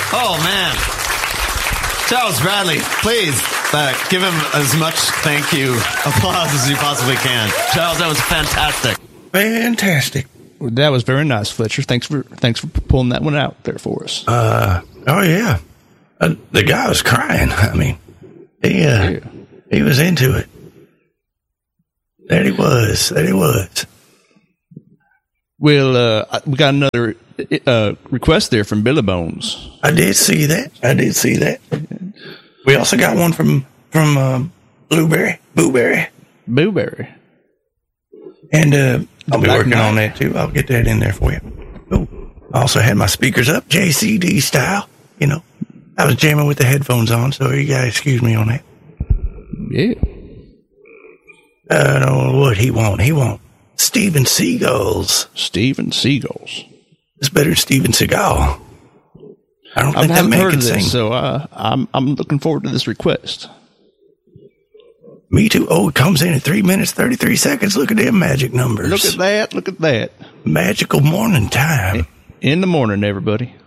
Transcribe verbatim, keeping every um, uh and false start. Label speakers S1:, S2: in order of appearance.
S1: Oh, man. Charles Bradley, please uh, give him as much thank you applause as you possibly can. Charles, that was fantastic.
S2: Fantastic.
S3: That was very nice, Fletcher. Thanks for thanks for pulling that one out there for us.
S2: Uh, oh, yeah. Uh, the guy was crying. I mean, he, uh, yeah. he was into it. There he was. There he was.
S3: Well, uh, we got another uh, request there from Billy Bones.
S2: I did see that. I did see that. We also got one from from uh, Blueberry, Booberry,
S3: Booberry,
S2: and uh, I'll be
S3: Black
S2: working
S3: Knight.
S2: on that too. I'll get that in there for you. Oh, I also had my speakers up, J C D style. You know, I was jamming with the headphones on, so you guys excuse me on that.
S3: Yeah.
S2: I don't know what he want. He want Steven Seagulls.
S3: Steven Seagulls.
S2: It's better than Steven Seagal. I don't
S3: I
S2: think that
S3: haven't
S2: man
S3: heard
S2: can
S3: of this,
S2: sing.
S3: so uh, I'm I'm looking forward to this request.
S2: Me too. Oh, it comes in at three minutes, thirty-three seconds. Look at them magic numbers.
S3: Look at that. Look at that.
S2: Magical morning time.
S3: In the morning, everybody.